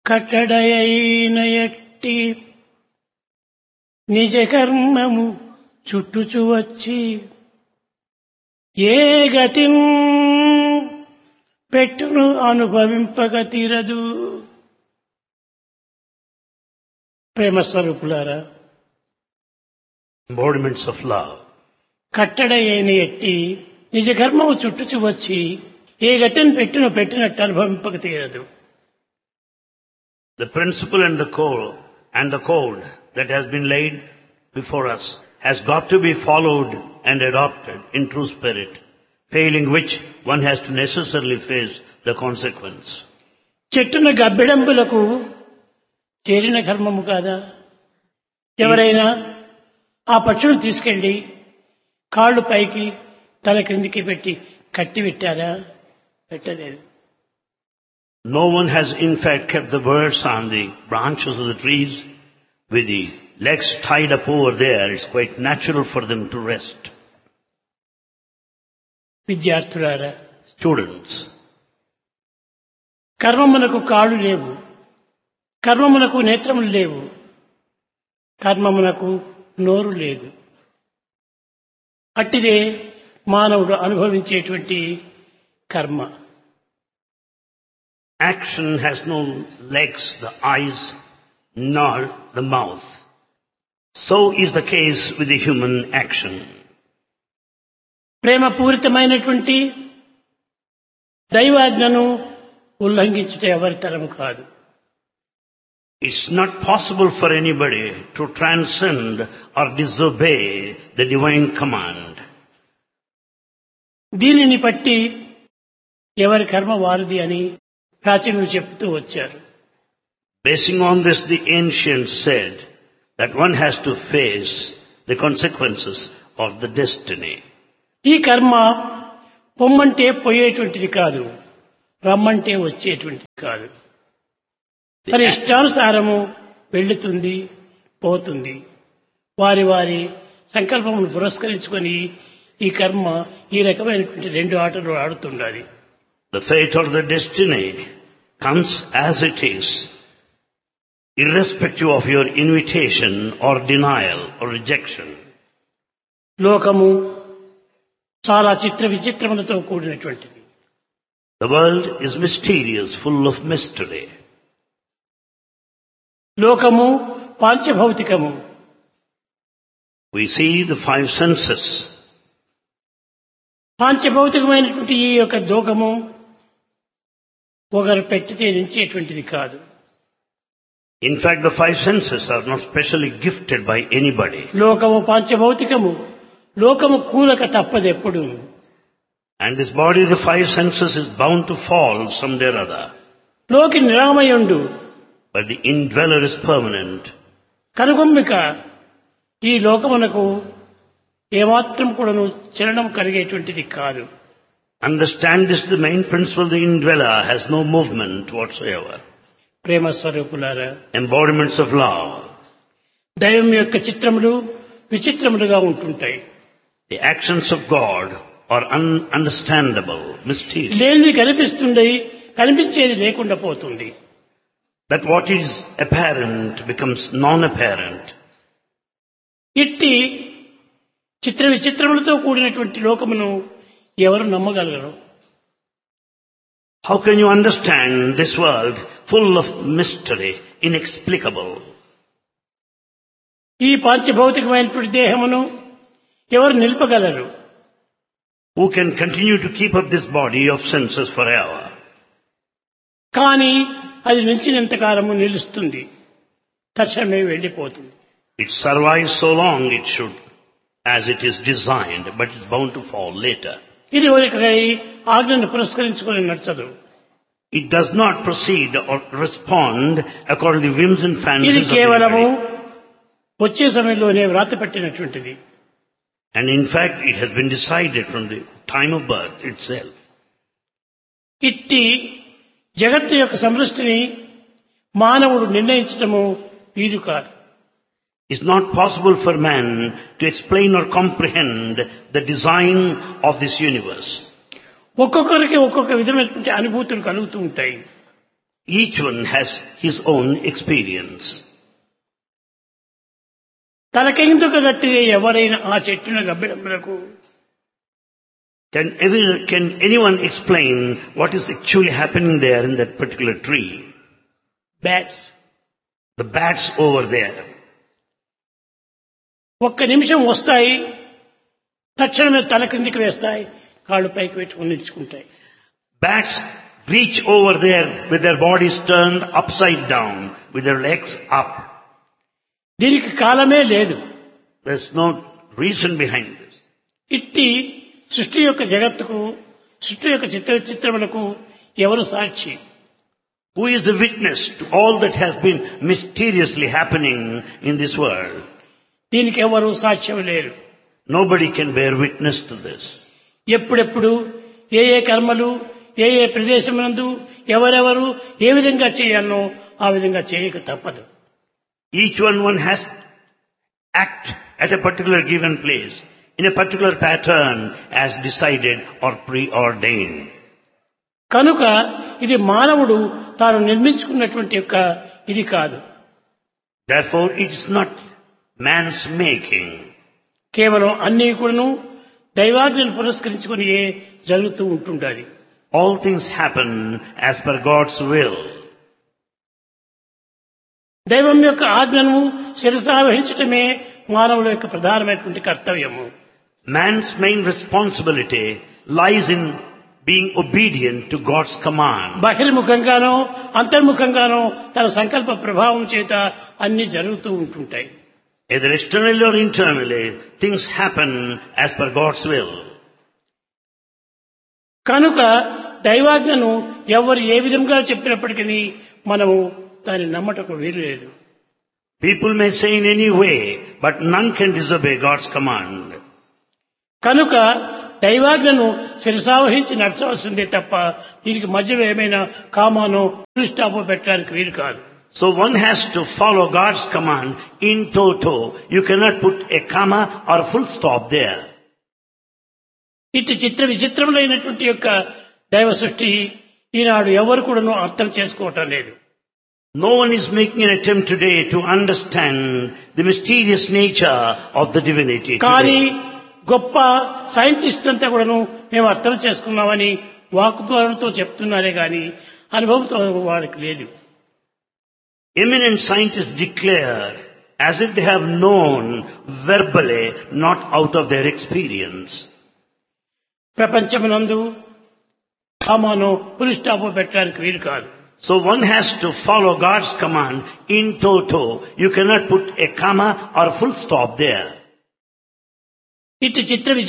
కట్టడయైన ఎట్టి నిజ కర్మము చుట్టుచు వచ్చి ఏ గతిన్ పెట్టును అనుభవింపక తీరదు. ప్రేమ స్వరూపులారా, embodiments of love. కట్టడయైన ఎట్టి నిజ కర్మము చుట్టుచు వచ్చి ఏ గతిని పెట్టినట్టు అనుభవింపక తీరదు. The principle and the code that has been laid before us has got to be followed and adopted in true spirit, failing which one has to necessarily face the consequence. చెట్టున గబ్బిడంబులకు చేరిన కర్మము కాదా? ఎవరైనా ఆ పక్షులను తీసుకెళ్లి కాళ్ళు పైకి తల క్రిందికి పెట్టి కట్టి పెట్టారా? పెట్టలేదు. No one has in fact kept the birds on the branches of the trees with the legs tied up over there. It's quite natural for them to rest. విద్యార్థులారా, Students, కర్మమునకు కాళ్ళు లేవు, కర్మమునకు నేత్రములు లేవు, కర్మమునకు నోరు లేదు. అట్టిదే మానవుడు అనుభవించేటువంటి కర్మ. action has no legs, the eyes, nor the mouth. So is the case with the human action. ప్రేమపూరితమైనటువంటి దైవాజ్ఞను ఉల్లంఘించుట ఎవరి తరము కాదు. It's not possible for anybody to transcend or disobey the divine command. దీనిని బట్టి ఎవరి కర్మ వారిది అని ప్రాచీనులు చెప్తూ వచ్చారు. Basing on this, the ancients said that one has to face the consequences of the destiny. ఈ కర్మ పొమ్మంటే పోయేటువంటిది కాదు, రమ్మంటే వచ్చేటువంటిది కాదు. మరి ఇష్టానుసారము వెళ్తుంది, పోతుంది. వారి వారి సంకల్పమును పురస్కరించుకొని ఈ కర్మ ఈ రకమైనటువంటి రెండు ఆటలు ఆడుతుండాలి. The fate or the destiny comes as it is, irrespective of your invitation or denial or rejection. లోకము చాలా చిత్ర విచిత్రములతో కూడినటువంటిది. The world is mysterious, full of mystery. లోకము పాంచభౌతికము. We see the five senses. పాంచభౌతికమైనటువంటి ఈ యొక్క లోకము ఒకరు పెట్టితే నించేటువంటిది కాదు. In fact, the five senses are not specially gifted by anybody. లోకము పాంచభౌతికము, లోకము కూలక తప్పదెప్పుడు. And this body, the five senses, is bound to fall someday or other. లోకి నిరామయుండు, But the indweller is permanent. కనుగొమ్మిక ఈ లోకమునకు ఏమాత్రం కూడాను చలనం కలిగేటువంటిది కాదు. Understand this, the main principle, the indweller has no movement whatsoever. ప్రేమ స్వరూపులారా, Embodiments of love. దైవం యొక్క చిత్రములు విచిత్రములుగా ఉంటుంటాయి. The actions of God are ununderstandable, mysterious. లేనిది కనిపిస్తుంది, కనిపించేది లేకుండా పోతుంది. That what is apparent becomes non-apparent. ఇట్టి చిత్ర విచిత్రములతో కూడినటువంటి లోకమును ఎవరు నమ్మగలరు? How can you understand this world full of mystery, inexplicable? ఈ పాంచభౌతికమైనటువంటి దేహమును ఎవరు నిలపగలరు? Who can continue to keep up this body of senses forever? కానీ అది నిలిచినంత కాలము నిలుస్తుంది, తక్షణమే వెళ్ళిపోతుంది. It survives so long it should, as it is designed, but it's bound to fall later. ఇది ఒకరి ఆజ్ఞను పురస్కరించుకొని నడచదు. It does not proceed or respond according to the whims and ఇది fancies of కేవలము anybody. వచ్చే సమయంలోనే వ్రాత పెట్టినటువంటిది. And in fact, it has been decided from the time of birth itself. ఇట్టి జగత్తు యొక్క సమృష్టిని మానవుడు నిర్ణయించటము వీలు కాదు. It's not possible for man to explain or comprehend the design of this universe. ఒక్కొక్కరికి ఒక్కొక్క విధమైనటువంటి అనుభూతులు కలుగుతూ ఉంటాయి. Each one has his own experience. తలకెందుకు గట్టిగా ఎవరైనా ఆ చెట్టున గబ్బిడములకు Can anyone explain what is actually happening there in that particular tree? Bats The bats over there. ఒక్క నిమిషం వస్తాయి, తక్షణమే తల కిందికి వేస్తాయి, కాళ్ళు పైకి పెట్టుకుని నిలుచుకుంటాయి. Bats reach over there with their bodies turned upside down, with their legs up. దీనికి కాలమే లేదు. There's no reason behind this. ఇట్టి సృష్టి యొక్క జగత్తుకు, సృష్టి యొక్క చిత్రములకు ఎవరు సాక్షి? Who is the witness to all that has been mysteriously happening in this world? దీనికి ఎవరు సాక్ష్యం లేరు. Nobody can bear witness to this. ఎప్పుడెప్పుడు ఏ ఏ కర్మలు ఏ ఏ ప్రదేశమునందు ఎవరెవరు ఏ విధంగా చేయాలనో ఆ విధంగా చేయక తప్పదు. Each one has to act at a particular given place, in a particular pattern as decided or preordained. కనుక ఇది మానవుడు తాను నిర్మించుకున్నటువంటి యొక్క ఇది కాదు. Therefore, it is not man's making. కేవలం అన్నీ కూడాను దైవాజ్ఞను పురస్కరించుకుని జరుగుతూ ఉంటుండాలి. All things happen as per God's will. దైవం యొక్క ఆజ్ఞను శిరసావహించటమే మానవుల యొక్క ప్రధానమైనటువంటి కర్తవ్యము. Man's main responsibility lies in being obedient to God's command. బహిర్ముఖంగానో అంతర్ముఖంగానో తన సంకల్ప ప్రభావం చేత అన్ని జరుగుతూ ఉంటుంటాయి. Either externally or internally, things happen as per God's will. కనుక దైవాజ్ఞను ఎవరు ఏ విధంగా చెప్పినప్పటికీ మనము దాన్ని నమ్మటకు వీలు లేదు. People may say in any way, but none can disobey God's command. కనుక దైవాజ్ఞను శిరసావహించి నడచవలసిందే తప్ప దీనికి మధ్యలో ఏమైనా కామానో స్టాపో పెట్టడానికి వీలు కాదు. So one has to follow God's command in toto. You cannot put a comma or full stop there. ఇటు చిత్ర విచిత్రములైనటువంటి యొక్క దైవ సృష్టి ఈనాడు ఎవరు కూడాను అర్థం చేసుకోవటం లేదు. No one is making an attempt today to understand the mysterious nature of the divinity కానీ today. గొప్ప సైంటిస్ట్ అంతా కూడాను మేము అర్థం చేసుకున్నామని వాక్ద్వారంతో చెప్తున్నారే గాని అనుభవంతో వారికి లేదు. Eminent scientists declare as if they have known verbally, not out of their experience. ప్రపంచమునందు కామానో full stop పెట్టడానికి వీలు కాదు. So one has to follow God's command in toto. You cannot put a comma or full stop there. ఇటు చిత్ర